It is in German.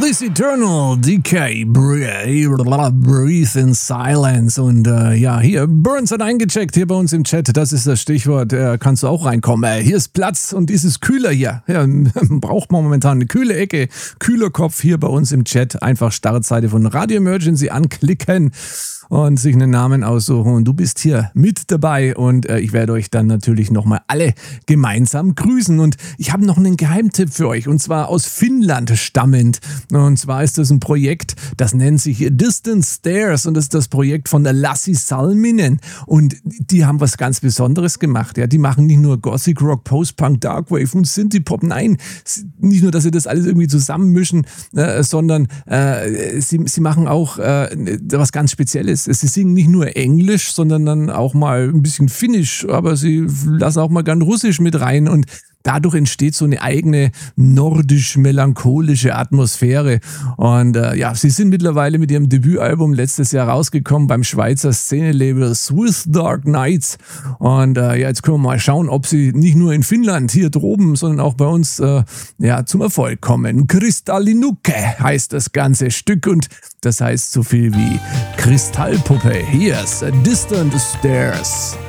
This Eternal Decay, Breathe in Silence. Und hier, Burns hat eingecheckt hier bei uns im Chat, das ist das Stichwort, kannst du auch reinkommen. Hier ist Platz und es ist kühler hier. Ja, braucht man momentan eine kühle Ecke, kühler Kopf hier bei uns im Chat. Einfach Startseite von Radio Emergency anklicken und sich einen Namen aussuchen und du bist hier mit dabei und ich werde euch dann natürlich nochmal alle gemeinsam grüßen und ich habe noch einen Geheimtipp für euch und zwar aus Finnland stammend und zwar ist das ein Projekt, das nennt sich Distant Stairs und das ist das Projekt von der Lassi Salminen und die haben was ganz Besonderes gemacht, ja, die machen nicht nur Gothic Rock, Post-Punk, Darkwave und Synthie-Pop, nein, nicht nur, dass sie das alles irgendwie zusammenmischen, sondern sie machen auch was ganz Spezielles. Sie singen nicht nur Englisch, sondern dann auch mal ein bisschen Finnisch, aber sie lassen auch mal gern Russisch mit rein und dadurch entsteht so eine eigene nordisch-melancholische Atmosphäre. Und sie sind mittlerweile mit ihrem Debütalbum letztes Jahr rausgekommen beim Schweizer Szenelabel Swiss Dark Knights. Und jetzt können wir mal schauen, ob sie nicht nur in Finnland hier droben, sondern auch bei uns zum Erfolg kommen. Kristallinuke heißt das ganze Stück und das heißt so viel wie Kristallpuppe. Hier ist Distant Stairs.